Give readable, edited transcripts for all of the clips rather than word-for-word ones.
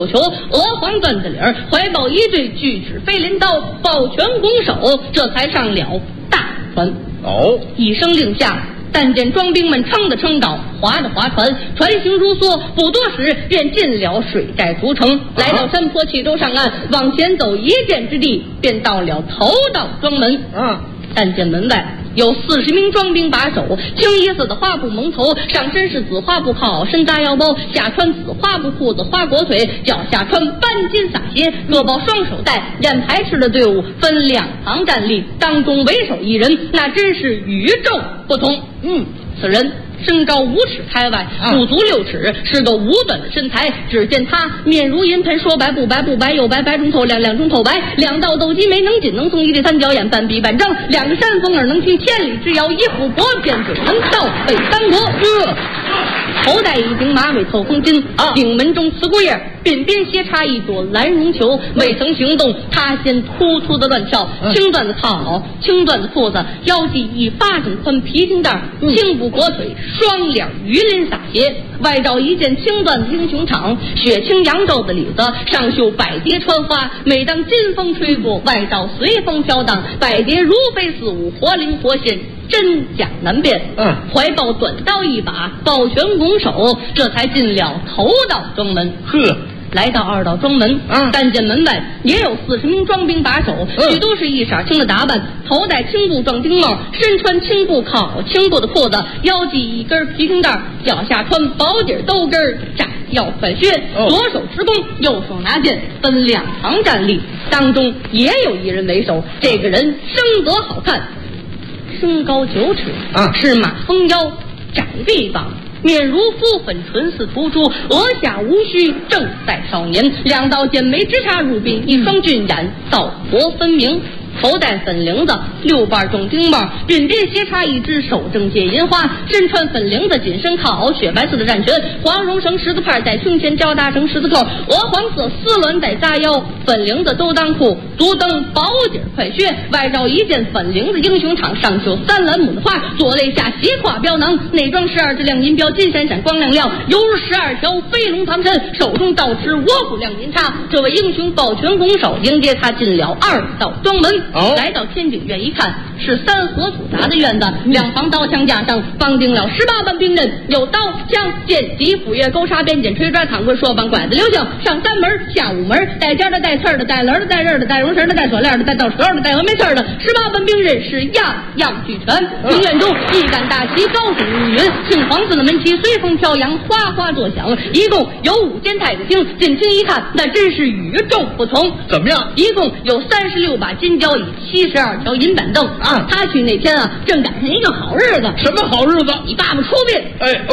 求娥皇段子领，怀抱一对巨齿飞镰刀，抱拳拱手，这才上了大船。一声令下，但见庄兵们撑的撑倒，划的划船，船行如梭，不多时便进了水寨屠城。来到山坡气洲上岸，往前走一箭之地，便到了头道庄门。但见门外有40名庄兵把守，清一色的花布蒙头，上身是紫花布靠，身搭腰包，下穿紫花布裤子，花裹腿，脚下穿半金撒鞋，各抱双手带，沿排斥的队伍分2行站立，当中为首一人，那真是与众不同。此人身高5尺开外，不足6尺，是个五短的身材。只见他面如银盆，说白不白，不白又白，白中透亮，亮中透白。2道斗鸡眉，能紧能松，一对3角眼，半闭半张。2个山峰耳，能听千里之遥。一虎搏，便准能倒背3国。头戴一顶马尾透风巾，顶门中瓷骨叶，鬓边斜插一朵蓝绒球。未曾行动，他先突突的乱跳，青缎子套好，青缎子裤子，腰系一巴掌宽皮筋带，青布裹腿，双脸鱼鳞撒鞋，外罩一件青缎子英雄氅，血青扬州的里子，上绣百蝶穿花。每当金风吹过，外罩随风飘荡，百蝶如飞似舞，活灵活现，真假难辨。怀抱短刀一把，抱拳拱手，这才进了头道庄门。来到2道庄门，但见门外也有40名庄兵把守，许都是一色青的打扮，头戴青布壮丁帽，身穿青布靠，青布的裤子，腰系一根皮筋带，脚下穿薄底兜跟窄腰快靴，左手持弓，右手拿剑，分2行站立，当中也有一人为首。这个人生得好看，身高9尺，是马蜂腰，窄臂膀，面如敷粉，唇似涂朱，额下无须，正在少年。2道剑眉直插入鬓，一双俊眼，道活分明。头戴粉绫子，6瓣重钉帽，鬓边斜插一只手正结银花，身穿粉绫子紧身靠，雪白色的战裙，黄绒绳十字派在胸前，交搭成十字扣，鹅黄色丝鸾带扎腰，粉绫子兜裆裤，足蹬薄底快靴，外罩一件粉绫子英雄氅，上绣3兰母的花，左肋下斜挎标囊，内装12只亮银标，金闪闪光亮亮，犹如12条飞龙藏身，手中倒持倭骨亮银叉。这位英雄抱拳拱手，迎接他进了2道庄门。来到天井院一看，是3合复杂的院子，2旁刀枪架上放定了18般兵刃，有刀枪剑戟斧钺钩叉鞭锏锤抓躺棍槊棒拐子流星，上3门下5门，带尖的带刺的带棱的带刃的带绒绳的带锁链的带倒舌的带峨眉刺的18般兵刃是样样俱全。庭院中一杆大旗高耸入云，杏黄色的门旗随风飘扬，哗哗作响，一共有5间太子厅。近亲一看，那真是与众不同。 怎么样？ 一共有36把金交椅，72条银板凳。他去那天正赶上一个好日子。 什么好日子？ 你爸爸出殡。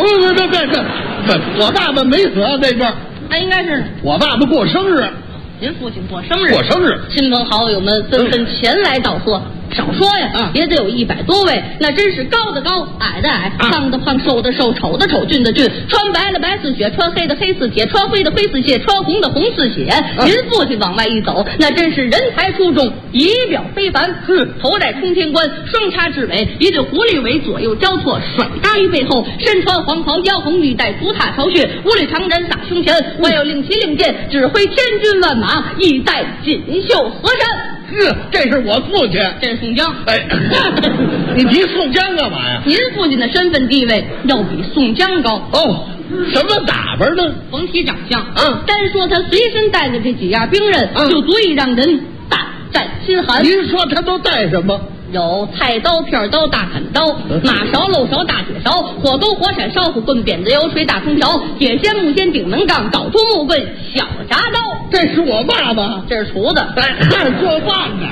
我爸爸没死那边。 那应该是我爸爸过生日。 您父亲过生日，亲朋好友们纷纷前来道贺。少说呀，也得有100多位，那真是高的高，矮的矮，胖的胖，瘦的瘦，丑的丑，俊的俊，穿白的白似雪，穿黑的黑似铁，穿灰的灰似蟹，穿红的红似血。您父亲往外一走，那真是人才出众，仪表非凡。头戴冲天冠，双插雉尾，一对狐狸尾左右交错，甩搭于背后，身穿黄袍，腰横玉带，足踏朝穴，五里长髯撒胸前，外有令旗令箭，指挥千军万马，一带锦绣河山。 这是我父亲， 这是宋江。 你提宋江干嘛呀？ 您父亲的身份地位要比宋江高。 什么打扮呢？ 甭提长相，单说他随身带的这几样兵刃，就足以让人胆战心寒。 您说他都带什么？ 有菜刀、片刀、大砍刀、马勺、漏勺、大铁勺、火钩、火铲、烧火棍、扁子、油锤、大空调、铁锨、木锨、顶门杠、捣出木棍、小铡刀。 这是我爸爸， 这是厨子， 做饭的。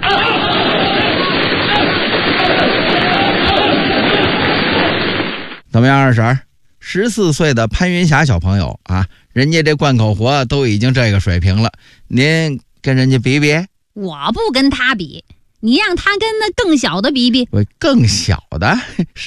怎么样，二婶？14岁的潘云霞小朋友啊，人家这贯口活都已经这个水平了，您跟人家比比？ 我不跟他比，你让他跟那更小的比比。 更小的